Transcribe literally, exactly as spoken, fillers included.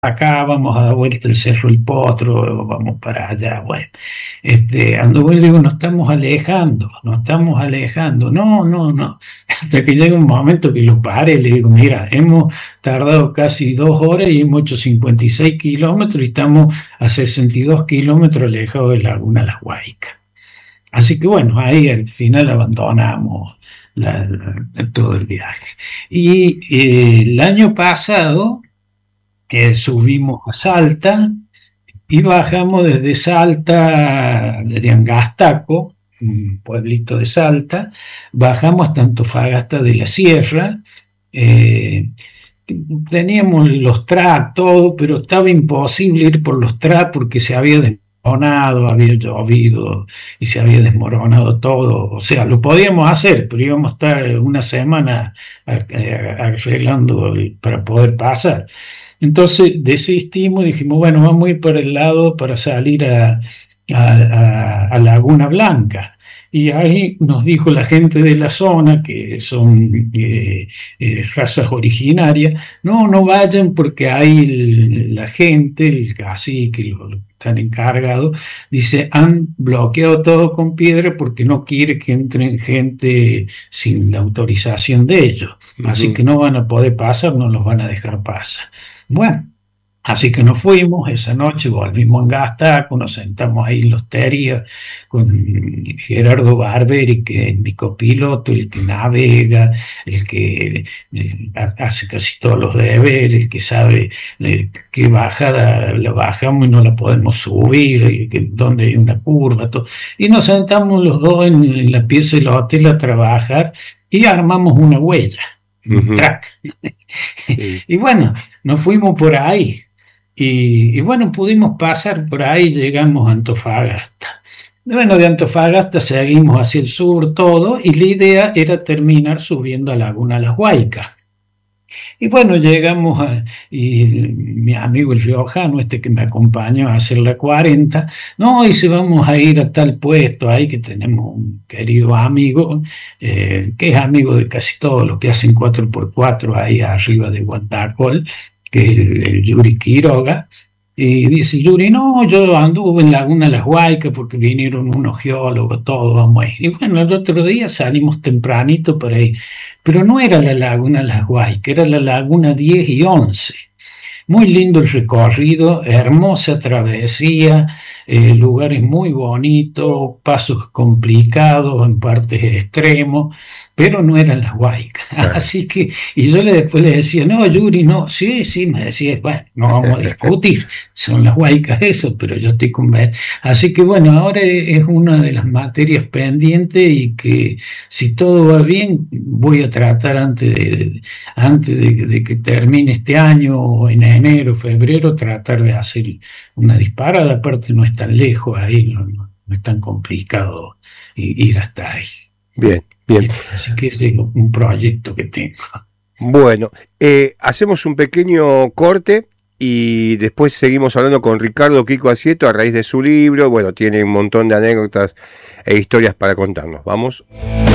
acá, vamos a dar vuelta el Cerro El Potro, vamos para allá. Bueno, este, ando, le digo, nos estamos alejando, nos estamos alejando. No, no, no. Hasta que llega un momento que lo pare, le digo, mira, hemos tardado casi dos horas y hemos hecho cincuenta y seis kilómetros y estamos a sesenta y dos kilómetros alejados de Laguna Las Huaycas. Así que bueno, ahí al final abandonamos la- la- todo el viaje. Y eh, el año pasado eh, subimos a Salta y bajamos desde Salta, desde Angastaco, un pueblito de Salta, bajamos hasta Antofagasta de la Sierra. eh, Teníamos los T R A, todo, pero estaba imposible ir por los T R A porque se había desmoronado, había llovido y se había desmoronado todo. O sea, lo podíamos hacer, pero íbamos a estar una semana eh, arreglando para poder pasar. Entonces desistimos y dijimos, bueno, vamos a ir por el lado para salir a, a- a- a Laguna Blanca. Y ahí nos dijo la gente de la zona, que son eh, eh, razas originarias, no, no vayan porque hay el- la gente, el cacique, los que están encargados, dice, han bloqueado todo con piedra porque no quiere que entren gente sin la autorización de ellos. Así Ujú. que no van a poder pasar, no los van a dejar pasar. Bueno, así que nos fuimos esa noche, volvimos en Gastaco, nos sentamos ahí en la hostería con Gerardo Barberi, que es mi copiloto, el que navega, el que eh, hace casi todos los deberes, el que sabe eh, qué bajada la bajamos y no la podemos subir, y que, dónde hay una curva, todo. Y nos sentamos los dos en, en la pieza del hotel a trabajar y armamos una huella, un Ujú. track. Sí. Y bueno, nos fuimos por ahí. Y, y bueno, pudimos pasar por ahí, llegamos a Antofagasta. Bueno, de Antofagasta seguimos hacia el sur todo y la idea era terminar subiendo a Laguna Las Huaycas. Y bueno, llegamos a, y mi amigo el riojano, este que me acompañó a hacer la cuarenta, no, y si vamos a ir a tal puesto ahí que tenemos un querido amigo, eh, que es amigo de casi todos los que hacen cuatro por cuatro ahí arriba de Guantacol, que es el, el Yuri Quiroga. Y dice Yuri, no, yo anduve en Laguna Las Huaycas porque vinieron unos geólogos, todos vamos a ir. Y bueno, el otro día salimos tempranito para ir, pero no era la Laguna Las Guaycas, era la Laguna diez y once. Muy lindo el recorrido, hermosa travesía, eh, lugares muy bonitos, pasos complicados, en partes extremos, pero no eran las Huaycas. Claro. Así que, y yo le, después le decía, no, Yuri, no, sí, sí, me decía, bueno, no vamos a discutir, son las Huaycas eso, pero yo estoy convencido. Así que bueno, ahora es una de las materias pendientes y que si todo va bien, voy a tratar antes de, antes de, de que termine este año o en enero, febrero, tratar de hacer una disparada, aparte no es tan lejos ahí, no, no- no es tan complicado ir hasta ahí. Bien, bien. Este, así que es un proyecto que tengo. Bueno, eh, hacemos un pequeño corte y después seguimos hablando con Ricardo Kiko Asieto a raíz de su libro. Bueno, tiene un montón de anécdotas e historias para contarnos. Vamos.